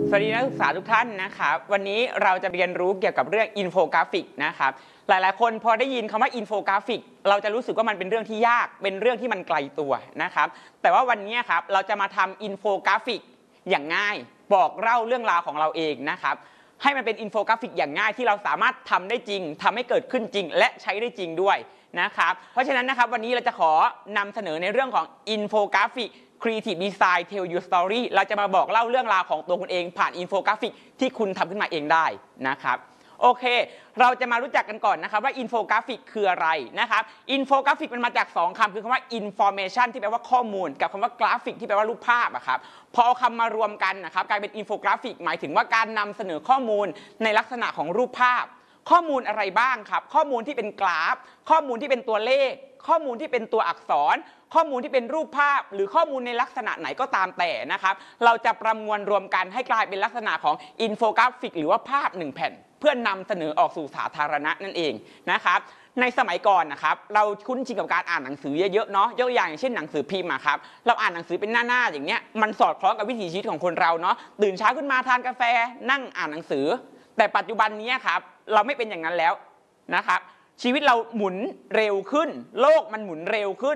สวัสดีนักศึกษาทุกท่านนะครับวันนี้เราจะเรียนรู้เกี่ยวกับเรื่องอินโฟกราฟิกนะครับหลายๆคนพอได้ยินคำว่าอินโฟกราฟิกเราจะรู้สึกว่ามันเป็นเรื่องที่ยากเป็นเรื่องที่มันไกลตัวนะครับแต่ว่าวันนี้ครับเราจะมาทำอินโฟกราฟิกอย่างง่ายบอกเล่าเรื่องราวของเราเองนะครับให้มันเป็นอินโฟกราฟิกอย่างง่ายที่เราสามารถทำได้จริงทำให้เกิดขึ้นจริงและใช้ได้จริงด้วยนะครับเพราะฉะนั้นนะครับวันนี้เราจะขอนำเสนอในเรื่องของอินโฟกราฟิกCreative Design Tell Your Story เราจะมาบอกเล่าเรื่องราวของตัวคุณเองผ่านอินโฟกราฟิกที่คุณทำขึ้นมาเองได้นะครับโอเคเราจะมารู้จักกันก่อนนะครับว่าอินโฟกราฟิกคืออะไรนะครับอินโฟกราฟิกมันมาจาก2คำคือคำว่า information ที่แปลว่าข้อมูลกับคำว่ากราฟิกที่แปลว่ารูปภาพครับพอเอาคำมารวมกันนะครับกลายเป็นอินโฟกราฟิกหมายถึงว่าการนำเสนอข้อมูลในลักษณะของรูปภาพข้อมูลอะไรบ้างครับข้อมูลที่เป็นกราฟข้อมูลที่เป็นตัวเลขข้อมูลที่เป็นตัวอักษรข้อมูลที่เป็นรูปภาพหรือข้อมูลในลักษณะไหนก็ตามแต่นะครับเราจะประมวลรวมกันให้กลายเป็นลักษณะของอินโฟกราฟิกหรือว่าภาพ1แผ่นเพื่อนำเสนอออกสู่สาธารณะนั่นเองนะครับในสมัยก่อนนะครับเราคุ้นชินกับการอ่านหนังสือเยอะๆเนาะยกตัวอย่างเช่นหนังสือพิมพ์ครับเราอ่านหนังสือเป็นหน้าๆอย่างเนี้ยมันสอดคล้องกับวิถีชีวิตของคนเราเนาะตื่นเช้าขึ้นมาทานกาแฟนั่งอ่านหนังสือแต่ปัจจุบันนี้ครับเราไม่เป็นอย่างนั้นแล้วนะครับชีวิตเราหมุนเร็วขึ้นโลกมันหมุนเร็วขึ้น